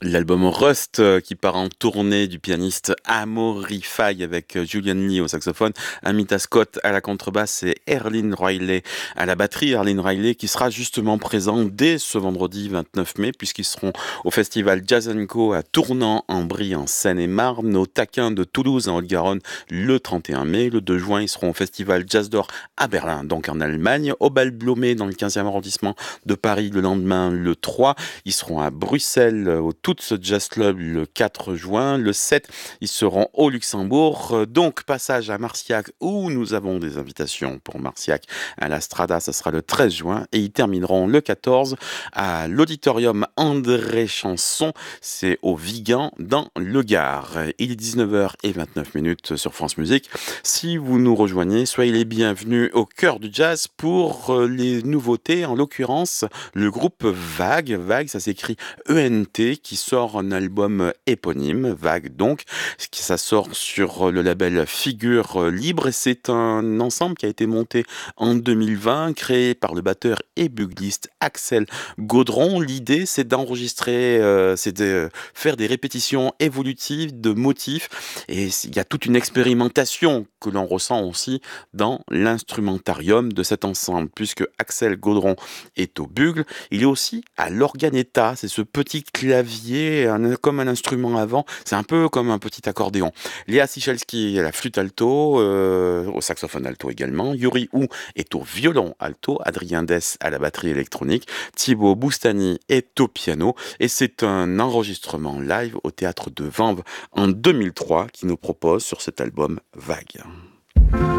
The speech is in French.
L'album Rust qui part en tournée du pianiste Amaury Faye avec Julian Lee au saxophone, Amita Scott à la contrebasse et Erlyn Riley à la batterie. Erlyn Riley qui sera justement présent dès ce vendredi 29 mai puisqu'ils seront au festival Jazz Co à Tournant-en-Brie en Seine-et-Marne, au Taquin de Toulouse en Haute-Garonne le 31 mai. Le 2 juin, ils seront au festival Jazz d'Or à Berlin, donc en Allemagne, au Bal Blomet dans le 15e arrondissement de Paris le lendemain le 3. Ils seront à Bruxelles au Toots Jazz Club le 4 juin. Le 7, ils seront au Luxembourg. Donc, passage à Marciac où nous avons des invitations pour Marciac à la Strada. Ça sera le 13 juin. Et ils termineront le 14 à l'auditorium André Chanson. C'est au Vigan dans le Gard. Il est 19h29 sur France Musique. Si vous nous rejoignez, soyez les bienvenus au cœur du jazz pour les nouveautés. En l'occurrence, le groupe Vague. Vague, ça s'écrit ENT, qui sort un album éponyme, Vague donc, ça sort sur le label Figure Libre, et c'est un ensemble qui a été monté en 2020, créé par le batteur et bugliste Axel Gaudron. L'idée, c'est d'enregistrer, c'est de faire des répétitions évolutives de motifs, et il y a toute une expérimentation que l'on ressent aussi dans l'instrumentarium de cet ensemble, puisque Axel Gaudron est au bugle, il est aussi à l'organetta, c'est ce petit clavier comme un instrument avant, c'est un peu comme un petit accordéon. Léa Sichelski à la flûte alto, au saxophone alto également, Yuri Hou est au violon alto, Adrien Dess à la batterie électronique, Thibaut Boustany est au piano, et c'est un enregistrement live au théâtre de Vanves en 2003 qui nous propose sur cet album Vague.